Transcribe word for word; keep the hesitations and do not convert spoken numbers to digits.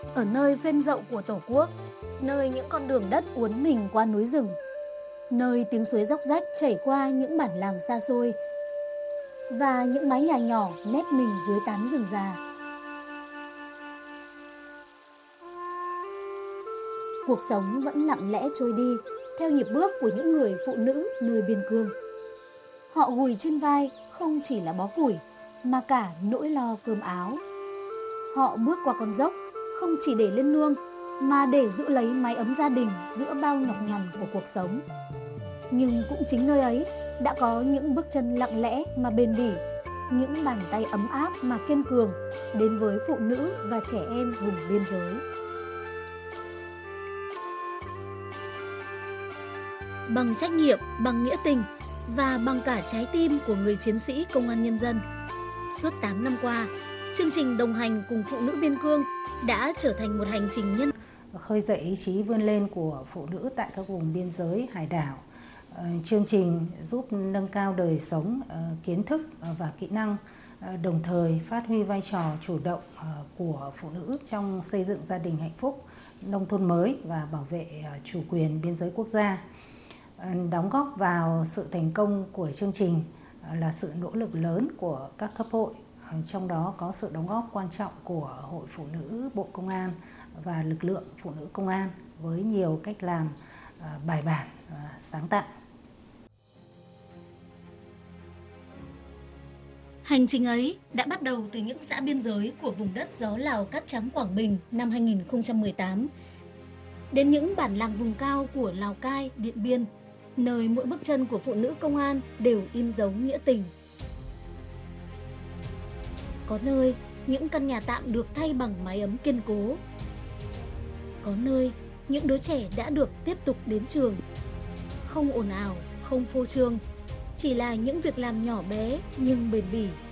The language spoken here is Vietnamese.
Ở nơi phên dậu của Tổ quốc, nơi những con đường đất uốn mình qua núi rừng, nơi tiếng suối róc rách chảy qua những bản làng xa xôi và những mái nhà nhỏ nép mình dưới tán rừng già. Cuộc sống vẫn lặng lẽ trôi đi theo nhịp bước của những người phụ nữ nơi biên cương. Họ gùi trên vai không chỉ là bó củi mà cả nỗi lo cơm áo. Họ bước qua con dốc không chỉ để lên nương mà để giữ lấy mái ấm gia đình giữa bao nhọc nhằn của cuộc sống. Nhưng cũng chính nơi ấy đã có những bước chân lặng lẽ mà bền bỉ, những bàn tay ấm áp mà kiên cường đến với phụ nữ và trẻ em vùng biên giới. Bằng trách nhiệm, bằng nghĩa tình và bằng cả trái tim của người chiến sĩ công an nhân dân, suốt tám năm qua, chương trình đồng hành cùng phụ nữ biên cương đã trở thành một hành trình nhân khơi dậy ý chí vươn lên của phụ nữ tại các vùng biên giới, hải đảo. Chương trình giúp nâng cao đời sống, kiến thức và kỹ năng, đồng thời phát huy vai trò chủ động của phụ nữ trong xây dựng gia đình hạnh phúc, nông thôn mới và bảo vệ chủ quyền biên giới quốc gia. Đóng góp vào sự thành công của chương trình là sự nỗ lực lớn của các cấp hội, trong đó có sự đóng góp quan trọng của Hội Phụ nữ Bộ Công an và lực lượng phụ nữ công an với nhiều cách làm bài bản và sáng tạo. Hành trình ấy đã bắt đầu từ những xã biên giới của vùng đất gió Lào Cát Trắng Quảng Bình năm hai nghìn không trăm mười tám, đến những bản làng vùng cao của Lào Cai, Điện Biên, nơi mỗi bước chân của phụ nữ công an đều in dấu nghĩa tình. Có nơi, những căn nhà tạm được thay bằng mái ấm kiên cố. Có nơi, những đứa trẻ đã được tiếp tục đến trường. Không ồn ào, không phô trương, chỉ là những việc làm nhỏ bé nhưng bền bỉ